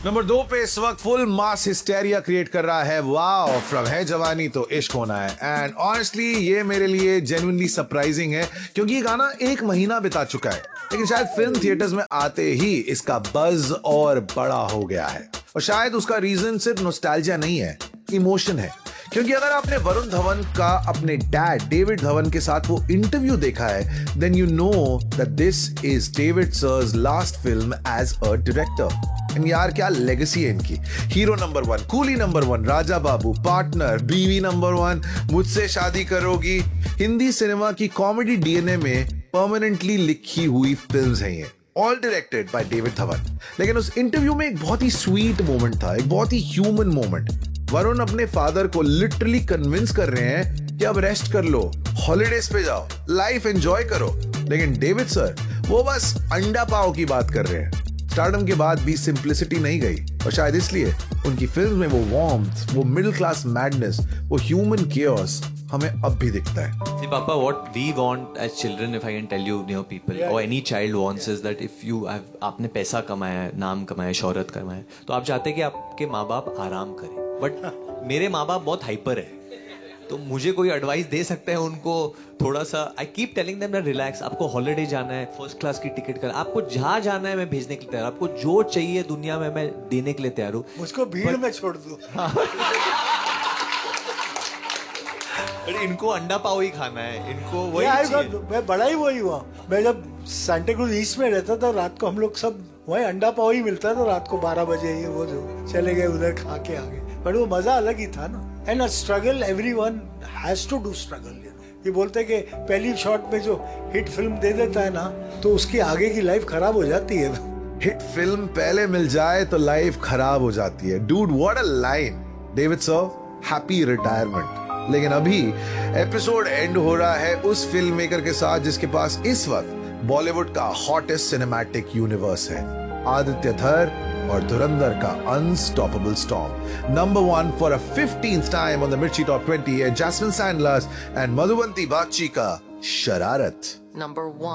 Number 2 पे इस वक्त फुल मास हिस्टेरिया क्रिएट कर रहा है वाओ फ्रॉम है जवानी तो इश्क होना है। एंड ऑनेस्टली ये मेरे लिए जेन्युइनली सरप्राइजिंग है क्योंकि ये गाना 1 महीना बिता चुका है, लेकिन शायद फिल्म थिएटर्स में आते ही इसका बज और बड़ा हो गया है। और शायद उसका रीजन सिर्फ नॉस्टैल्जिया नहीं है, इमोशन है। क्योंकि अगर आपने वरुण धवन का अपने डैड डेविड धवन के साथ वो इंटरव्यू देखा है, then you know that this is David sirs last film as a director. यार क्या लेगेसी है इनकी। Hero number 1, coolie number 1, Raja Babu, partner, बीवी नंबर 1, मुझसे शादी करोगी, हिंदी सिनेमा की कॉमेडी डीएनए में परमानेंटली लिखी हुई फिल्म्स हैं ये, all directed by David Dhawan. लेकिन उस इंटरव्यू में एक बहुत ही स्वीट मोमेंट था, एक बहुत ही ह्यूमन मोमेंट। वरुण अपने फादर को लिटरली कन्विंस कर रहे हैं कि अब रेस्ट कर लो, हॉलिडेज पे जाओ, लाइफ एंजॉय करो। लेकिन डेविड सर वो बस अंडा पाव की बात कर रहे हैं। स्टारडम के बाद भी सिंप्लिसिटी नहीं गई और शायद इसलिए उनकी फिल्म में वो वार्मथ, वो मिडिल क्लास मैडनेस, वो ह्यूमन केओस हमें अब भी दिखता है। See, Papa, what we want as children, if I can tell you, people, or any child wants is that if you have, आपने पैसा कमाया है, नाम कमाया है, शोहरत कमाया है, तो आप चाहते हैं कि आपके माँ बाप आराम करें। बट मेरे माँ बाप बहुत हाइपर है, तो मुझे कोई एडवाइस दे सकते हैं उनको थोड़ा सा। I keep telling them that relax, आपको हॉलिडे जाना है, फर्स्ट क्लास की टिकट कर, आपको जहाँ जाना है मैं भेजने के लिए तैयार, आपको जो चाहिए दुनिया में मैं देने के लिए तैयार हूँ, मुझको भीड़ में छोड़ दो। इनको अंडा पाव ही खाना है, इनको वही चाहिए। मैं बड़ा ही वही हुआ। मैं जब सांता क्रूज ईस्ट में रहता था, रात को हम लोग सब वही अंडा पाव ही मिलता था रात को 12 बजे। ये वो जो चले गए उधर खा के आ गए, बट वो मजा अलग ही था ना। And struggle, everyone has to do struggle. ये बोलते हैं कि पहली शॉट में जो हिट फिल्म दे देता है ना, तो उसकी आगे की लाइफ खराब हो जाती है। हिट फिल्म पहले मिल जाए तो लाइफ खराब हो जाती है। Dude what a line. David sir happy retirement. लेकिन अभी एपिसोड एंड हो रहा है उस फिल्म मेकर के साथ जिसके पास इस वक्त बॉलीवुड का हॉटेस्ट सिनेमैटिक यूनिवर्स है, आदित्य धर और धुरंधर का unstoppable storm. Number 1 for a 15th time on the मिर्ची टॉप 20 है जैस्मिन सैंडलर्स एंड मधुबंती बागची का शरारत। Number 1